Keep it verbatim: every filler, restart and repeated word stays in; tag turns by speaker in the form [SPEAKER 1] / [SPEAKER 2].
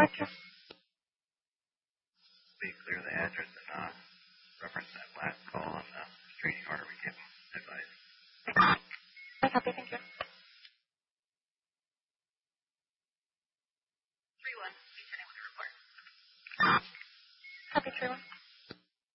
[SPEAKER 1] Gotcha.
[SPEAKER 2] Be clear the address and uh, reference that last call and the training order we give them advice.
[SPEAKER 1] That's happy, thank you. three one, each with a report. Happy three one.